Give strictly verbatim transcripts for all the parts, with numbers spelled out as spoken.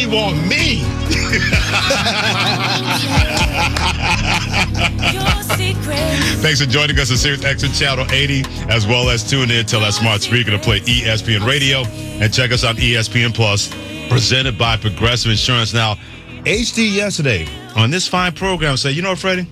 he want me. Thanks for joining us on Sirius X M Channel eighty, as well as tune in to that smart speaker to play E S P N Radio, and check us on E S P N Plus, presented by Progressive Insurance. Now, H D yesterday on this fine program said, you know what, Freddie?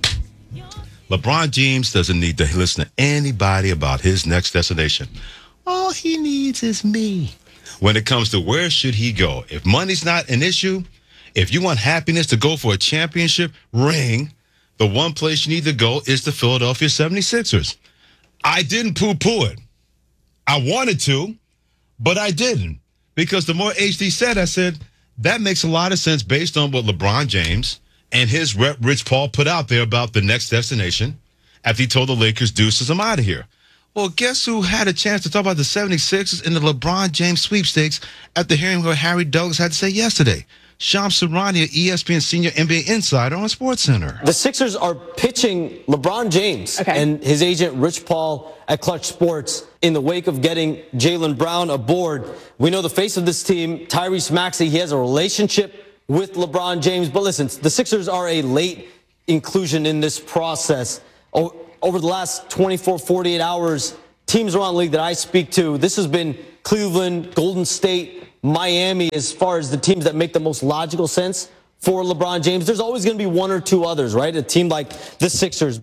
LeBron James doesn't need to listen to anybody about his next destination. All he needs is me. When it comes to where should he go, if money's not an issue, if you want happiness to go for a championship ring, the one place you need to go is the Philadelphia seventy-sixers. I didn't poo-poo it. I wanted to, but I didn't. Because the more H D said, I said, that makes a lot of sense based on what LeBron James and his rep Rich Paul put out there about the next destination after he told the Lakers, deuces, I'm out of here. Well, guess who had a chance to talk about the seventy-sixers in the LeBron James sweepstakes after hearing what Harry Douglas had to say yesterday? Shams Charania, E S P N senior N B A insider on SportsCenter. The Sixers are pitching LeBron James okay. and his agent Rich Paul at Clutch Sports in the wake of getting Jaylen Brown aboard. We know the face of this team, Tyrese Maxey, he has a relationship with LeBron James. But listen, the Sixers are a late inclusion in this process. Over the last twenty-four, forty-eight hours, teams around the league that I speak to, this has been Cleveland, Golden State, Miami, as far as the teams that make the most logical sense for LeBron James. There's always going to be one or two others, right? A team like the Sixers.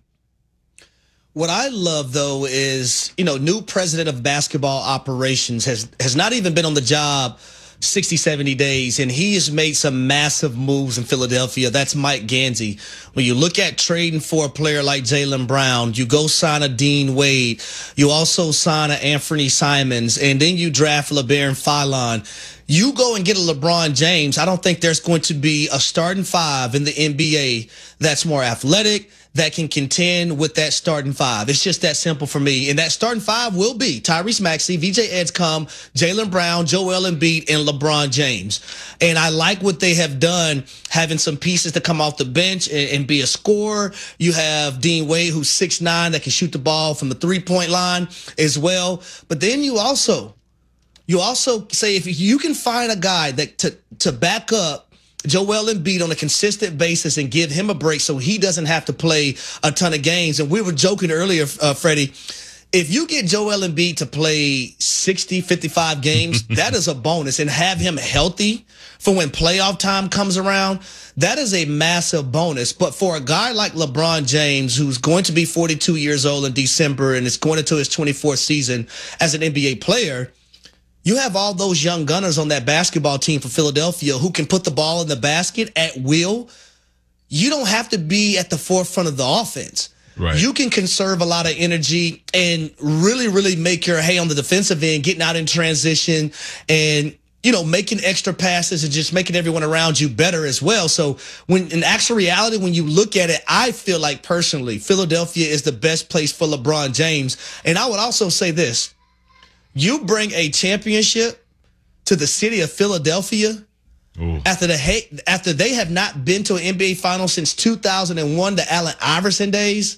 What I love, though, is, you know, new president of basketball operations has, has not even been on the job sixty, seventy days, and he has made some massive moves in Philadelphia. That's Mike Gansey. When you look at trading for a player like Jaylen Brown, you go sign a Dean Wade. You also sign a Anthony Simons, and then you draft LeBaron Fallon. You go and get a LeBron James, I don't think there's going to be a starting five in the N B A that's more athletic, that can contend with that starting five. It's just that simple for me. And that starting five will be Tyrese Maxey, V J Edgecombe, Jaylen Brown, Joel Embiid, and LeBron James. And I like what they have done, having some pieces to come off the bench and, and be a scorer. You have Dean Wade, who's six nine, that can shoot the ball from the three-point line as well. But then you also, you also say if you can find a guy that to, to back up Joel Embiid on a consistent basis and give him a break so he doesn't have to play a ton of games. And we were joking earlier, uh, Freddie, if you get Joel Embiid to play sixty, fifty-five games, that is a bonus. And have him healthy for when playoff time comes around, that is a massive bonus. But for a guy like LeBron James, who's going to be forty-two years old in December and is going into his twenty-fourth season as an N B A player, you have all those young gunners on that basketball team for Philadelphia who can put the ball in the basket at will. You don't have to be at the forefront of the offense. Right. You can conserve a lot of energy and really, really make your hay on the defensive end, getting out in transition and, you know, making extra passes and just making everyone around you better as well. So when in actual reality, when you look at it, I feel like personally, Philadelphia is the best place for LeBron James. And I would also say this. You bring a championship to the city of Philadelphia Ooh. after the after they have not been to an N B A final since two thousand one, the Allen Iverson days.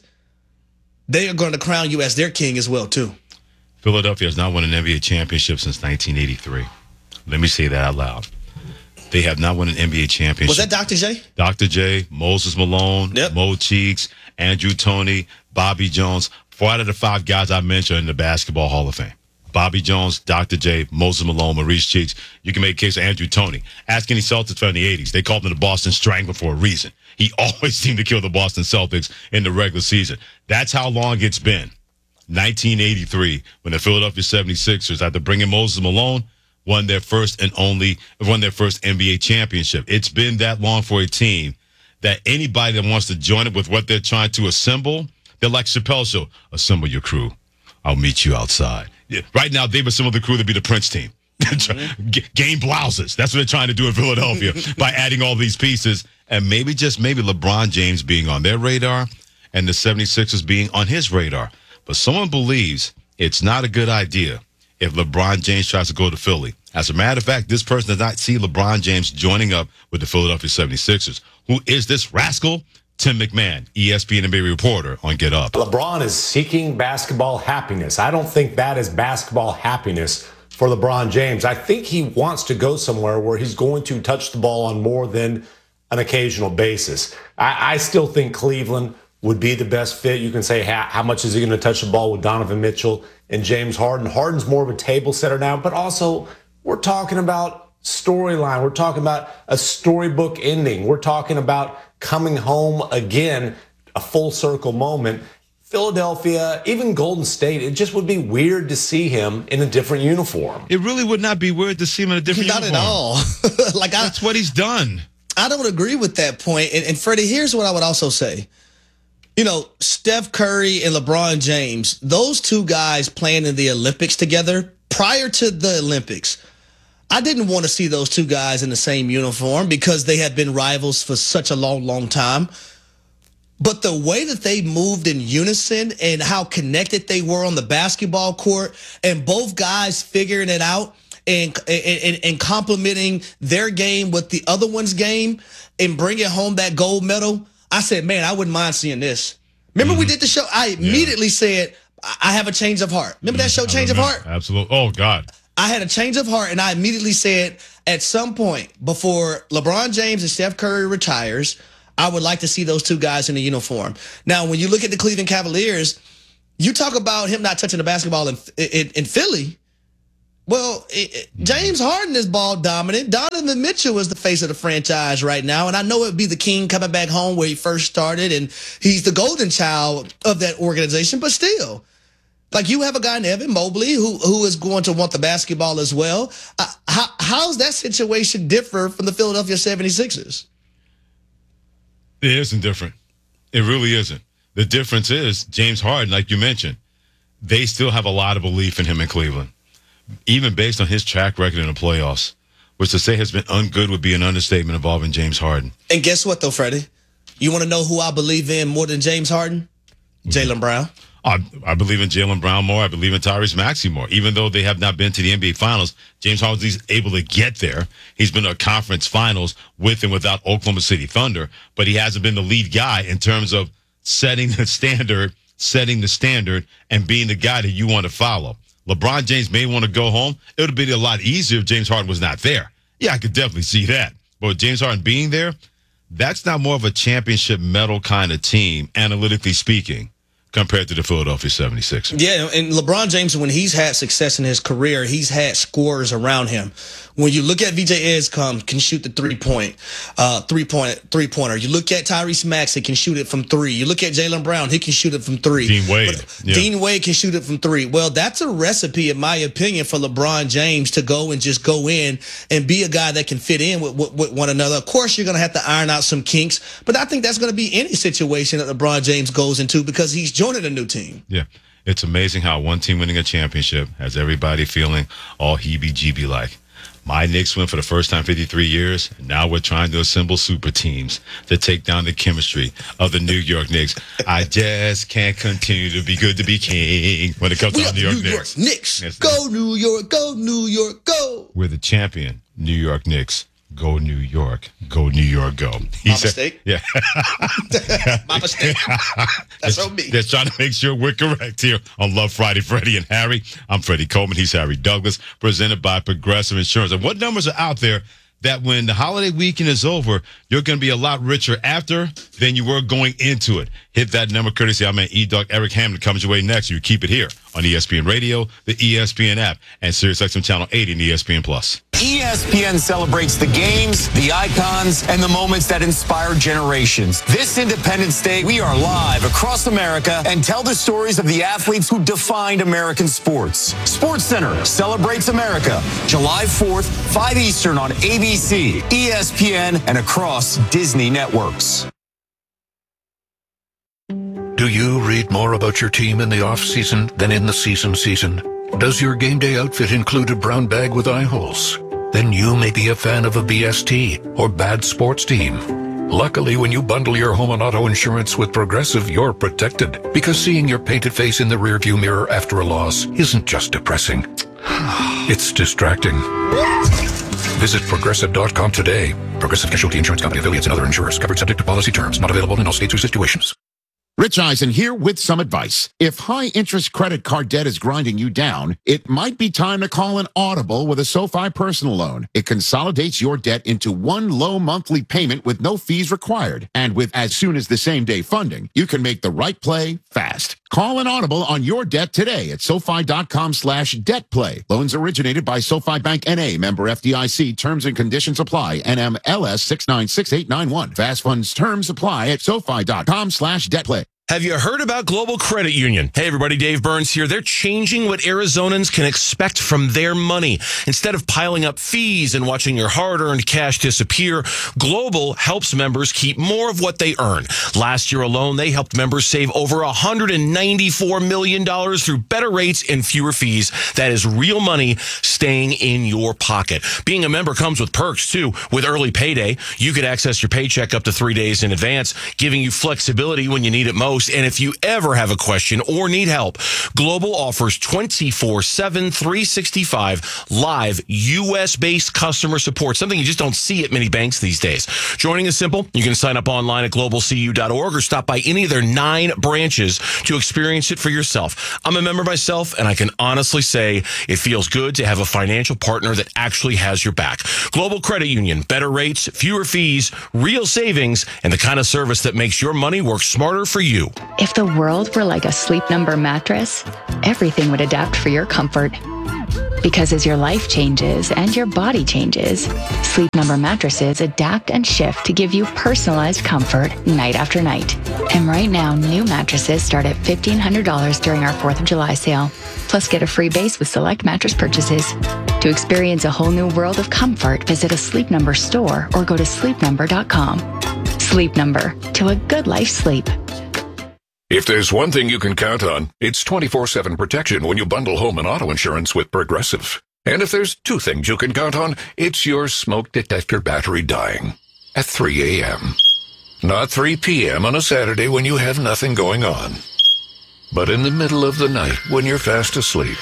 They are going to crown you as their king as well, too. Philadelphia has not won an N B A championship since nineteen eighty-three. Let me say that out loud. They have not won an N B A championship. Was that Doctor J? Doctor J, Moses Malone, yep. Mo Cheeks, Andrew Toney, Bobby Jones. Four out of the five guys I mentioned in the Basketball Hall of Fame. Bobby Jones, Doctor J, Moses Malone, Maurice Cheeks. You can make a case of Andrew Toney. Ask any Celtics fan in the eighties. They called him the Boston Strangler for a reason. He always seemed to kill the Boston Celtics in the regular season. That's how long it's been. nineteen eighty-three, when the Philadelphia seventy-sixers, after bringing Moses Malone, won their first and only, won their first N B A championship. It's been that long for a team that anybody that wants to join it with what they're trying to assemble, they're like Chappelle's show. Assemble your crew. I'll meet you outside. Yeah, right now, they've assembled the crew to be the Prince team. Mm-hmm. Game blouses. That's what they're trying to do in Philadelphia by adding all these pieces. And maybe, just maybe, LeBron James being on their radar and the seventy-sixers being on his radar. But someone believes it's not a good idea if LeBron James tries to go to Philly. As a matter of fact, this person does not see LeBron James joining up with the Philadelphia seventy-sixers. Who is this rascal? Tim McMahon, E S P N N B A reporter on Get Up. LeBron is seeking basketball happiness. I don't think that is basketball happiness for LeBron James. I think he wants to go somewhere where he's going to touch the ball on more than an occasional basis. I, I still think Cleveland would be the best fit. You can say how, how much is he going to touch the ball with Donovan Mitchell and James Harden. Harden's more of a table setter now, but also we're talking about storyline. We're talking about a storybook ending. We're talking about coming home again, a full circle moment. Philadelphia, even Golden State, it just would be weird to see him in a different uniform. It really would not be weird to see him in a different not uniform. Not at all. like I, That's what he's done. I don't agree with that point. And, and Freddie, here's what I would also say. You know, Steph Curry and LeBron James, those two guys playing in the Olympics together, prior to the Olympics, I didn't want to see those two guys in the same uniform because they had been rivals for such a long, long time. But the way that they moved in unison and how connected they were on the basketball court, and both guys figuring it out and, and, and complimenting their game with the other one's game and bringing home that gold medal, I said, man, I wouldn't mind seeing this. Remember mm-hmm. we did the show? I immediately yeah. said, I have a change of heart. Remember that show, Change of Heart? Absolutely. Oh, God. I had a change of heart, and I immediately said, at some point before LeBron James and Steph Curry retires, I would like to see those two guys in a uniform. Now, when you look at the Cleveland Cavaliers, you talk about him not touching the basketball in, in, in Philly. Well, it, it, James Harden is ball dominant. Donovan Mitchell is the face of the franchise right now. And I know it would be the king coming back home where he first started, and he's the golden child of that organization. But still, like, you have a guy in Evan Mobley who, who is going to want the basketball as well. Uh, how, how's that situation differ from the Philadelphia seventy-sixers? It isn't different. It really isn't. The difference is James Harden, like you mentioned, they still have a lot of belief in him in Cleveland, even based on his track record in the playoffs, which to say has been ungood would be an understatement involving James Harden. And guess what, though, Freddie? You want to know who I believe in more than James Harden? Jaylen Brown. I, I believe in Jaylen Brown more. I believe in Tyrese Maxey more. Even though they have not been to the N B A Finals, James Harden's able to get there. He's been to a conference finals with and without Oklahoma City Thunder, but he hasn't been the lead guy in terms of setting the standard, setting the standard, and being the guy that you want to follow. LeBron James may want to go home. It would have been a lot easier if James Harden was not there. Yeah, I could definitely see that. But with James Harden being there, that's not more of a championship medal kind of team, analytically speaking, compared to the Philadelphia seventy-sixers. Yeah, and LeBron James, when he's had success in his career, he's had scorers around him. When you look at V J Edgecombe, can shoot the three-point, uh, three-point, three-pointer. You look at Tyrese Maxey, can shoot it from three. You look at Jaylen Brown, he can shoot it from three. Dean Wade. Yeah. Dean Wade can shoot it from three. Well, that's a recipe, in my opinion, for LeBron James to go and just go in and be a guy that can fit in with, with, with one another. Of course, you're going to have to iron out some kinks, but I think that's going to be any situation that LeBron James goes into because he's joining a new team. Yeah. It's amazing how one team winning a championship has everybody feeling all heebie-jeebie like. My Knicks win for the first time in fifty-three years, and now we're trying to assemble super teams to take down the chemistry of the New York Knicks. I just can't continue to be good to be king when it comes we to the New York New Knicks. York Knicks. Yes, go New York, go New York, go. We're the champion, New York Knicks. Go New York. Go New York, go. He My said, mistake? Yeah. My mistake. That's on me. They're trying to make sure we're correct here on Love Friday, Freddie and Harry. I'm Freddie Coleman. He's Harry Douglas, presented by Progressive Insurance. And what numbers are out there that when the holiday weekend is over, you're going to be a lot richer after than you were going into it? Hit that number, courtesy of my E-Dog Eric Hamlin comes your way next. You keep it here on E S P N Radio, the E S P N app, and SiriusXM Channel eighty and E S P N Plus. E S P N celebrates the games, the icons, and the moments that inspire generations. This Independence Day, we are live across America and tell the stories of the athletes who defined American sports. SportsCenter celebrates America, July fourth, five Eastern on A B C, E S P N, and across Disney networks. Do you read more about your team in the off-season than in the season season? Does your game day outfit include a brown bag with eye holes? Then you may be a fan of a B S T or bad sports team. Luckily, when you bundle your home and auto insurance with Progressive, you're protected. Because seeing your painted face in the rearview mirror after a loss isn't just depressing. It's distracting. Visit Progressive dot com today. Progressive Casualty Insurance Company, affiliates, and other insurers. Covered subject to policy terms. Not available in all states or situations. Rich Eisen here with some advice. If high-interest credit card debt is grinding you down, it might be time to call an Audible with a SoFi personal loan. It consolidates your debt into one low monthly payment with no fees required. And with as soon as the same-day funding, you can make the right play fast. Call an Audible on your debt today at SoFi.com slash debt play. Loans originated by SoFi Bank N A, member F D I C. Terms and conditions apply. N M L S six nine six eight nine one. Fast funds terms apply at SoFi.com slash debt play. Have you heard about Global Credit Union? Hey, everybody, Dave Burns here. They're changing what Arizonans can expect from their money. Instead of piling up fees and watching your hard-earned cash disappear, Global helps members keep more of what they earn. Last year alone, they helped members save over one hundred ninety-four million dollars through better rates and fewer fees. That is real money staying in your pocket. Being a member comes with perks, too. With early payday, you could access your paycheck up to three days in advance, giving you flexibility when you need it most. And if you ever have a question or need help, Global offers twenty-four seven, three sixty-five live U S-based customer support, something you just don't see at many banks these days. Joining is simple. You can sign up online at global c u dot org or stop by any of their nine branches to experience it for yourself. I'm a member myself, and I can honestly say it feels good to have a financial partner that actually has your back. Global Credit Union, better rates, fewer fees, real savings, and the kind of service that makes your money work smarter for you. If the world were like a Sleep Number mattress, everything would adapt for your comfort. Because as your life changes and your body changes, Sleep Number mattresses adapt and shift to give you personalized comfort night after night. And right now, new mattresses start at fifteen hundred dollars during our fourth of July sale. Plus, get a free base with select mattress purchases. To experience a whole new world of comfort, visit a Sleep Number store or go to sleep number dot com. Sleep Number, to a good life sleep. If there's one thing you can count on, it's twenty-four seven protection when you bundle home and auto insurance with Progressive. And if there's two things you can count on, it's your smoke detector battery dying at three a.m. Not three p.m. on a Saturday when you have nothing going on, but in the middle of the night when you're fast asleep.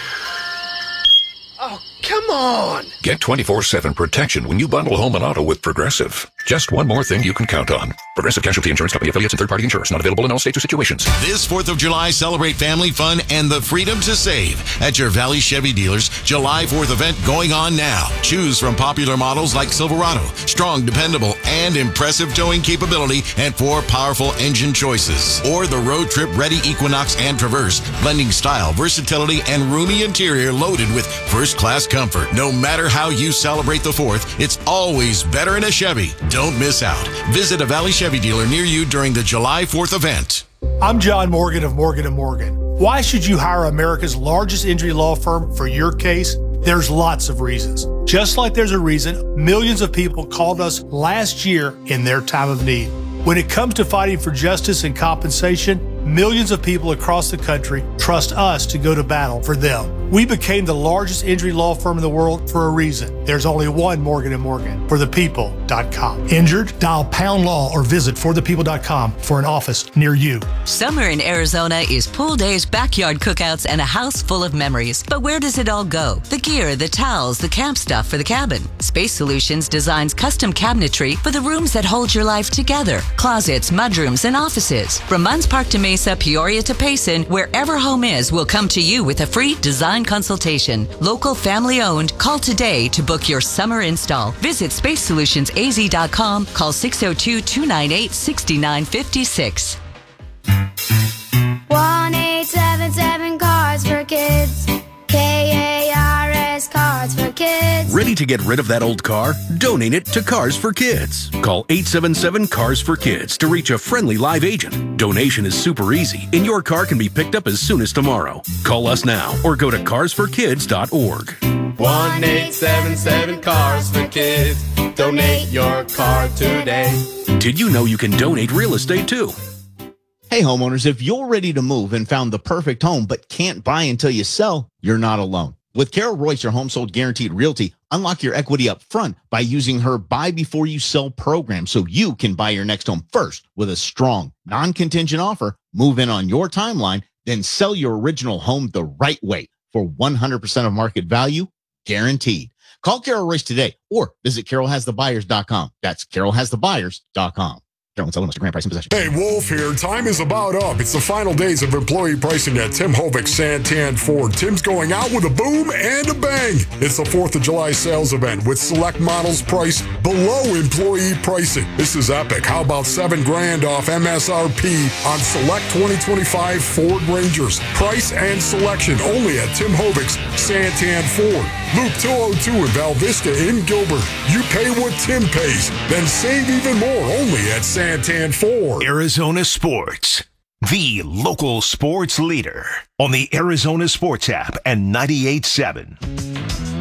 Oh, come on! Get twenty-four seven protection when you bundle home and auto with Progressive. Just one more thing you can count on. Progressive Casualty Insurance Company, affiliates, and third-party insurers. Not available in all states or situations. This fourth of July, celebrate family fun and the freedom to save at your Valley Chevy dealers. July fourth event going on now. Choose from popular models like Silverado, strong, dependable, and impressive towing capability, and four powerful engine choices. Or the road trip ready Equinox and Traverse, blending style, versatility, and roomy interior loaded with first-class comfort. No matter how you celebrate the fourth, it's always better in a Chevy. Don't miss out. Visit a Valley Chevy dealer near you during the July fourth event. I'm John Morgan of Morgan and Morgan. Why should you hire America's largest injury law firm for your case? There's lots of reasons. Just like there's a reason millions of people called us last year in their time of need. When it comes to fighting for justice and compensation, millions of people across the country trust us to go to battle for them. We became the largest injury law firm in the world for a reason. There's only one Morgan and Morgan, for the people dot com. Injured? Dial pound law or visit for the people dot com for an office near you. Summer in Arizona is pool days, backyard cookouts, and a house full of memories. But where does it all go? The gear, the towels, the camp stuff for the cabin. Space Solutions designs custom cabinetry for the rooms that hold your life together. Closets, mudrooms, and offices. From Munns Park to Mesa, Peoria to Payson, wherever home is, will come to you with a free design consultation. Local, family owned. Call today to book your summer install. Visit space solutions a z dot com. Call six oh two, two nine eight, six nine five six. one eight seven seven Cars for Kids. K A R S Cars for Kids. Ready to get rid of that old car? Donate it to Cars for Kids. Call eight seven seven Cars for Kids to reach a friendly live agent. Donation is super easy, and your car can be picked up as soon as tomorrow. Call us now or go to cars for kids dot org. one eight seven seven Cars for Kids. Donate your car today. Did you know you can donate real estate too? Hey homeowners, if you're ready to move and found the perfect home but can't buy until you sell, you're not alone. With Carol Royce, your Home Sold Guaranteed Realty, unlock your equity up front by using her Buy Before You Sell program so you can buy your next home first with a strong, non-contingent offer, move in on your timeline, then sell your original home the right way for one hundred percent of market value, guaranteed. Call Carol Royce today or visit carol has the buyers dot com. That's carol has the buyers dot com. Carolyn Sullivan, Mister Grant Price in possession. Hey, Wolf here. Time is about up. It's the final days of employee pricing at Tim Hovick Santan Ford. Tim's going out with a boom and a bang. It's the fourth of July sales event with select models priced below employee pricing. This is epic. How about seven grand off M S R P on select twenty twenty-five Ford Rangers? Price and selection only at Tim Hovick's Santan Ford. Loop two oh two in Val Vista in Gilbert. You pay what Tim pays, then save even more only at Santan Ford. Arizona Sports, the local sports leader on the Arizona Sports app and ninety-eight point seven.